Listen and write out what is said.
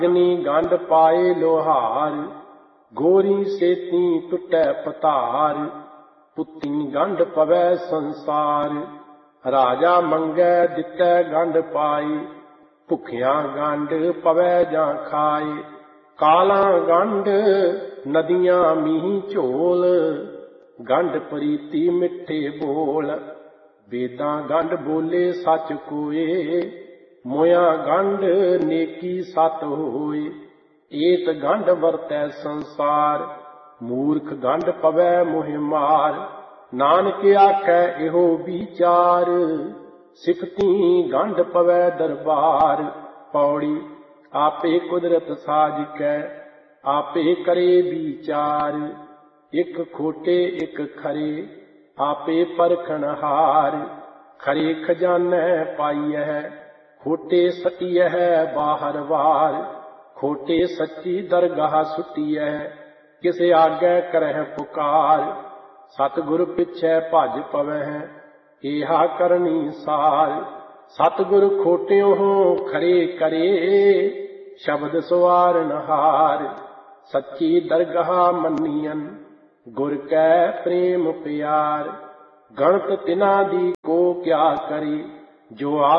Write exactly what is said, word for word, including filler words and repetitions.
अग्नि गंढ पाए लोहार, गोरी सेती टुटै पतार। पुत्ती गंढ पवै संसार, राजा मंगै दितै गंढ पाई। भुखिया गंढ पवै जां खाए, काला गंढ नदियां मीह झोल। गंढ प्रीति मिठे बोल, वेदां गंढ बोले सच कोए। मोया गंढ नेकी सत होए, एत गंढ वरतै संसार। मूर्ख गंढ पवै मोह मार, नानक आखै एहो विचार। सिफती गंढ पवै दरबार, पौड़ी आपे कुदरत साजिकै। आपे करे विचार, इक खोटे इक खरे आपे परखण हार। खरे खजानै पाईਐ, खोटे सटियह बाहर वार। खोटे सच्ची दरगाह सुटियह, किस आगै करह पुकार। सतगुर पिछै भज पवह, एहा करनी सार। सतगुर खोटियों खरे करे, शब्द सवारन हार। सच्ची दरगाह मन्नियन, गुर कै प्रेम प्यार। गणत तिना दी को क्या करी, जो